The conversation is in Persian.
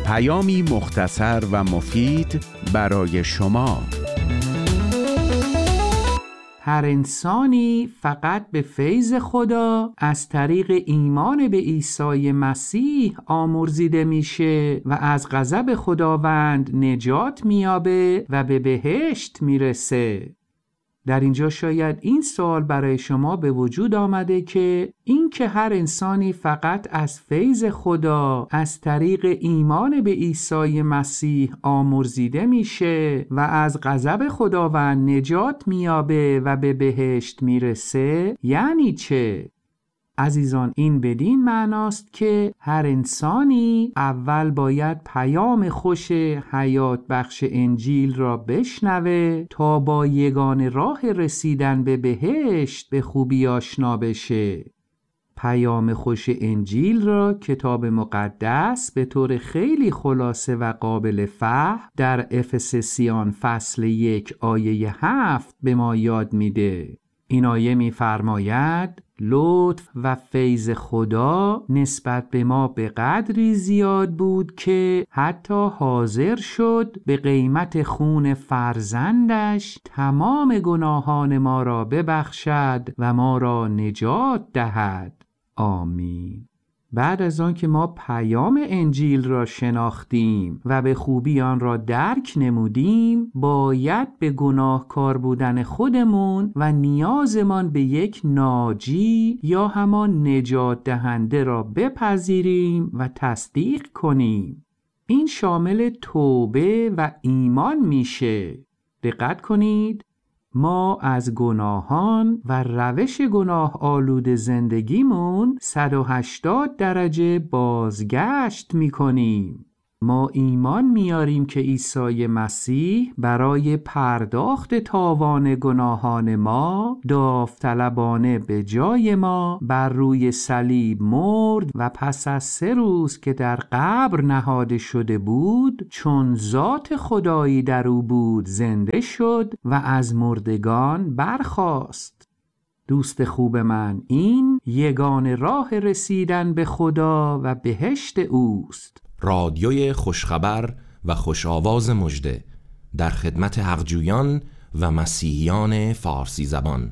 پیامی مختصر و مفید برای شما. هر انسانی فقط به فیض خدا از طریق ایمان به عیسی مسیح آمرزیده میشه و از غضب خداوند نجات میابه و به بهشت میرسه. در اینجا شاید این سوال برای شما به وجود آمده که این که هر انسانی فقط از فیض خدا از طریق ایمان به عیسی مسیح آمرزیده میشه و از غضب خداوند نجات میابه و به بهشت میرسه یعنی چه؟ عزیزان، این بدین معناست که هر انسانی اول باید پیام خوش حیات بخش انجیل را بشنوه تا با یگانه راه رسیدن به بهشت به خوبی آشنا بشه. پیام خوش انجیل را کتاب مقدس به طور خیلی خلاصه و قابل فهم در افسسیان فصل 1 آیه 7 به ما یاد میده. این آیه می‌فرماید لطف و فیض خدا نسبت به ما به قدری زیاد بود که حتی حاضر شد به قیمت خون فرزندش تمام گناهان ما را ببخشد و ما را نجات دهد. آمین. بعد از آن که ما پیام انجیل را شناختیم و به خوبی آن را درک نمودیم، باید به گناهکار بودن خودمون و نیازمان به یک ناجی یا همان نجات دهنده را بپذیریم و تصدیق کنیم. این شامل توبه و ایمان میشه. دقت کنید، ما از گناهان و روش گناه آلود زندگیمون 180 درجه بازگشت میکنیم. ما ایمان میاریم که عیسی مسیح برای پرداخت تاوان گناهان ما داوطلبانه به جای ما بر روی صلیب مرد و پس از 3 روز که در قبر نهاده شده بود، چون ذات خدایی در او بود زنده شد و از مردگان برخاست. دوست خوب من، این یگانه راه رسیدن به خدا و بهشت اوست. رادیوی خوشخبر و خوشآواز مژده در خدمت حقجویان و مسیحیان فارسی زبان.